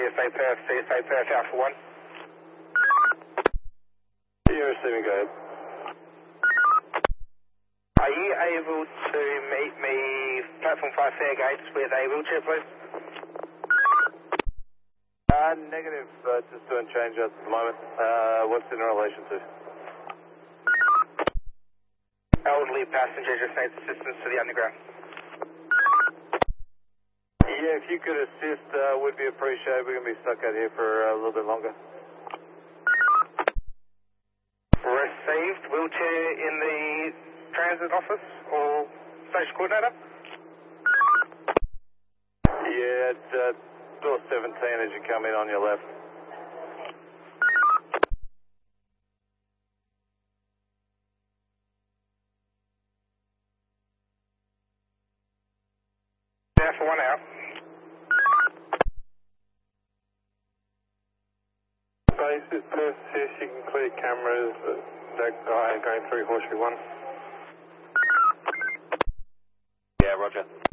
CSA Perth Alpha 1. You're receiving, go ahead. Are you able to meet me platform 5 Fairgates with a wheelchair, please? Negative, just doing change-outs at the moment. What's in relation to? Elderly passenger just needs assistance to the underground. Yeah, if you could assist, would be appreciated. We're going to be stuck out here for a little bit longer. Received. Wheelchair in the transit office or station coordinator? Yeah, it's door 17 as you come in on your left. Alpha 1 out. Base is Perth, see if you can clear cameras. That guy going through Horseshoe 1. Yeah, roger.